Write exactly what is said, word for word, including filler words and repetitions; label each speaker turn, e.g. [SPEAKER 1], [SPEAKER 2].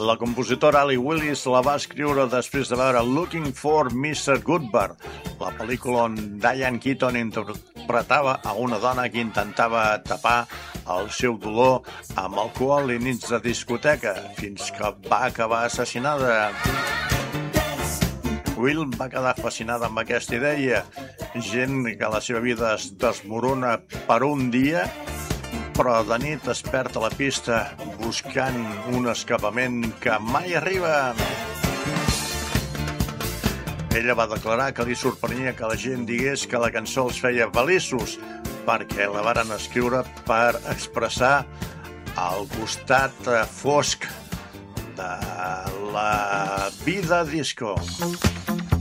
[SPEAKER 1] La compositora Ali Willis la va escriure després de veure Looking for mister Goodbar, la pel·lícula on Diane Keaton interpretava a una dona que intentava tapar el seu dolor amb alcohol i nits de discoteca, fins que va acabar assassinada. Will va quedar fascinada amb aquesta idea. Gent que la seva vida es desmorona per un dia, però de nit es perd a la pista buscant un escapament que mai arriba. Ella va declarar que li sorprenia que la gent digués que la cançó els feia feliços, perquè la varen escriure per expressar el costat fosc de la vida disco.